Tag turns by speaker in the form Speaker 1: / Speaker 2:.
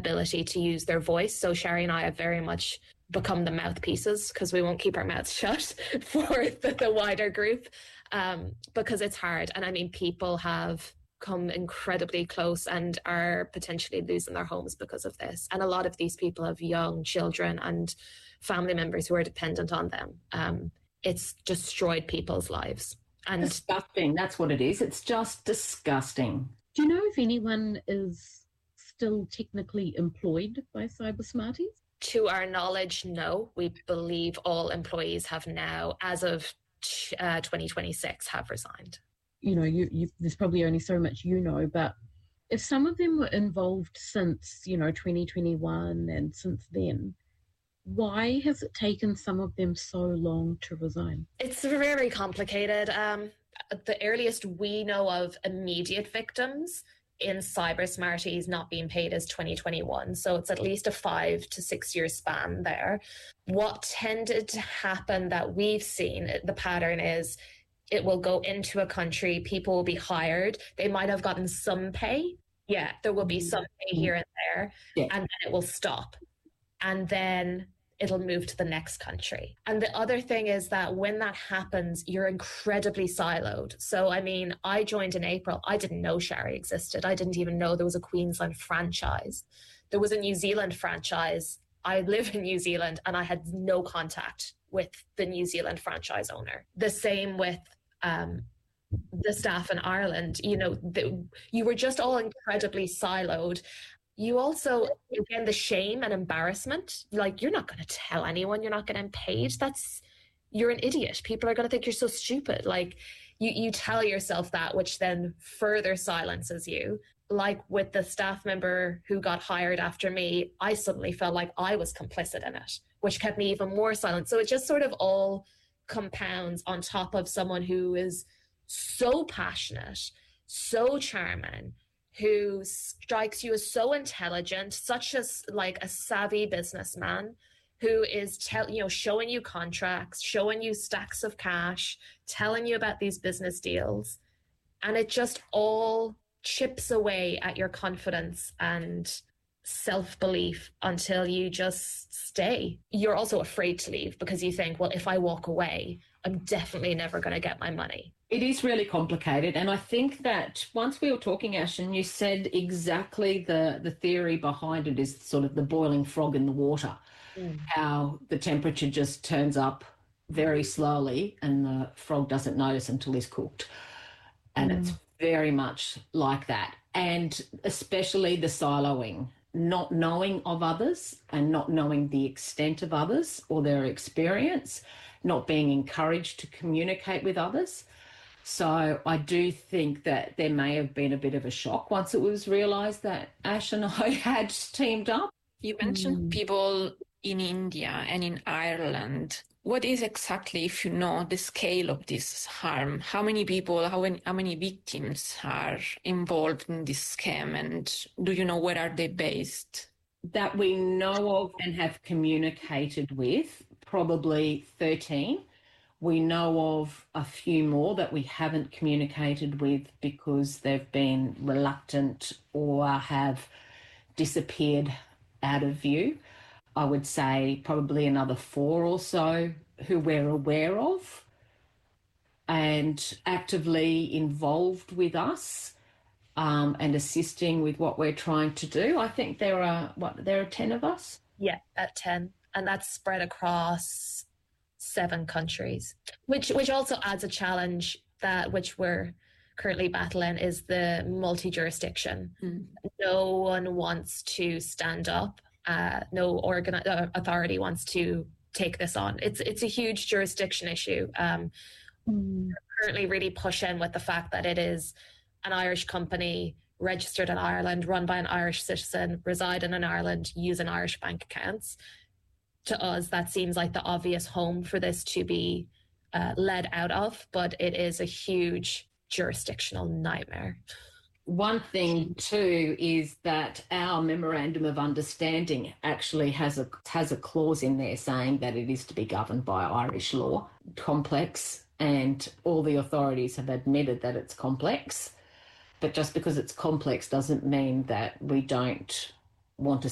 Speaker 1: ability to use their voice. So Sherry and I have very much become the mouthpieces, because we won't keep our mouths shut for the wider group, because it's hard. And I mean, people have come incredibly close and are potentially losing their homes because of this. And a lot of these people have young children and family members who are dependent on them. It's destroyed people's lives. And
Speaker 2: disgusting. That's what it is. It's just disgusting.
Speaker 3: Do you know if anyone is still technically employed by Cyber Smarties?
Speaker 1: To our knowledge, no. We believe all employees have now, as of 2026, have resigned.
Speaker 3: You know, there's probably only so much you know, but if some of them were involved since, 2021 and since then, why has it taken some of them so long to resign? It's
Speaker 1: very complicated. The earliest we know of immediate victims in Cyber Smarties not being paid is 2021. So it's at least a 5 to 6 year span there. What tended to happen that we've seen, the pattern is it will go into a country, people will be hired, they might have gotten some pay. Yeah, there will be some pay here and there, and then it will stop. And then it'll move to the next country. And the other thing is that when that happens, you're incredibly siloed. So, I mean, I joined in April. I didn't know Sherry existed. I didn't even know there was a Queensland franchise. There was a New Zealand franchise. I live in New Zealand and I had no contact with the New Zealand franchise owner. The same with the staff in Ireland. You were just all incredibly siloed. You also, again, the shame and embarrassment, like you're not going to tell anyone you're not getting paid. You're an idiot. People are going to think you're so stupid. Like you tell yourself that, which then further silences you. Like with the staff member who got hired after me, I suddenly felt like I was complicit in it, which kept me even more silent. So it just sort of all compounds on top of someone who is so passionate, so charming, who strikes you as so intelligent, such as like a savvy businessman, who is showing you contracts, showing you stacks of cash, telling you about these business deals. And it just all chips away at your confidence and self-belief until you just stay. You're also afraid to leave because you think, well, if I walk away, I'm definitely never going to get my money.
Speaker 2: It is really complicated. And I think that once we were talking, Ash, and you said exactly the theory behind it is sort of the boiling frog in the water, how the temperature just turns up very slowly and the frog doesn't notice until he's cooked. And it's very much like that. And especially the siloing, not knowing of others and not knowing the extent of others or their experience, not being encouraged to communicate with others. So I do think that there may have been a bit of a shock once it was realised that Ash and I had teamed up.
Speaker 4: You mentioned people in India and in Ireland. What is exactly, if you know, the scale of this harm? How many people, how many victims are involved in this scam? And do you know where are they based?
Speaker 2: That we know of and have communicated with, probably 13. We know of a few more that we haven't communicated with because they've been reluctant or have disappeared out of view. I would say probably another 4 or so who we're aware of and actively involved with us and assisting with what we're trying to do. I think there are 10 of us?
Speaker 1: Yeah, at 10. And that's spread across 7 countries, which also adds a challenge which we're currently battling is the multi-jurisdiction. No one wants to stand up. No authority wants to take this on. It's a huge jurisdiction issue. We're currently really pushing with the fact that it is an Irish company registered in Ireland, run by an Irish citizen, residing in Ireland, using Irish bank accounts. To us, that seems like the obvious home for this to be led out of, but it is a huge jurisdictional nightmare.
Speaker 2: One thing too is that our memorandum of understanding actually has a clause in there saying that it is to be governed by Irish law. Complex, and all the authorities have admitted that it's complex. But just because it's complex doesn't mean that we don't want to